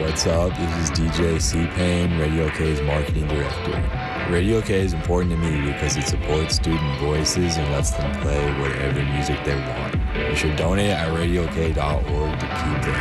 what's up? This is DJ C-Pain, Radio K's marketing director. Radio K is important to me because it supports student voices and lets them play whatever music they want. You should donate at radiok.org to keep the